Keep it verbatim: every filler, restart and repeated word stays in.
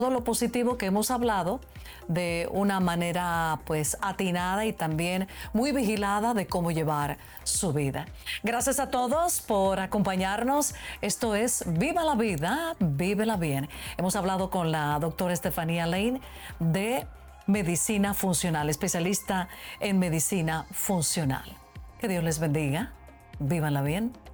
lo positivo que hemos hablado de una manera pues atinada y también muy vigilada de cómo llevar su vida. Gracias a todos por acompañarnos. Esto es Viva la Vida, Vívela Bien. Hemos hablado con la doctora Estefanía Lane de Medicina Funcional, especialista en medicina funcional. Que Dios les bendiga. Vívanla bien.